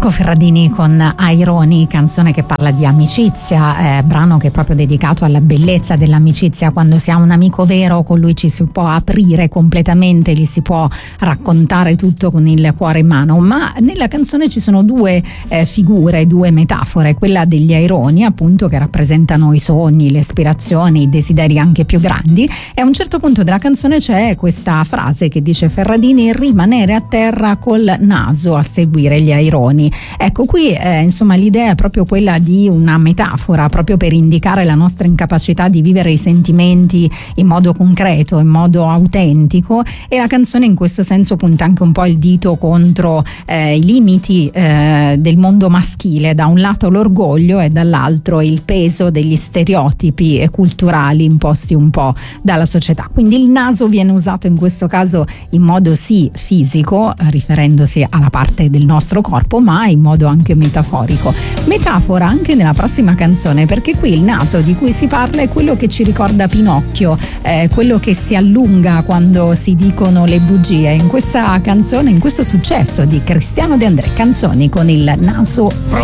Marco Ferradini con Aironi, canzone che parla di amicizia, brano che è proprio dedicato alla bellezza dell'amicizia. Quando si ha un amico vero, con lui ci si può aprire completamente, gli si può raccontare tutto con il cuore in mano. Ma nella canzone ci sono due figure, due metafore, quella degli aironi appunto, che rappresentano i sogni, le aspirazioni, i desideri anche più grandi, e a un certo punto della canzone c'è questa frase che dice Ferradini: rimanere a terra col naso a seguire gli aironi. Ecco, qui insomma l'idea è proprio quella di una metafora, proprio per indicare la nostra incapacità di vivere i sentimenti in modo concreto, in modo autentico, e la canzone in questo senso punta anche un po' il dito contro i limiti del mondo maschile, da un lato l'orgoglio e dall'altro il peso degli stereotipi culturali imposti un po' dalla società. Quindi il naso viene usato in questo caso in modo sì fisico, riferendosi alla parte del nostro corpo, ma in modo anche metaforico. Metafora anche nella prossima canzone, perché qui il naso di cui si parla è quello che ci ricorda Pinocchio, quello che si allunga quando si dicono le bugie. In questa canzone, in questo successo di Cristiano De André, Canzoni con il naso.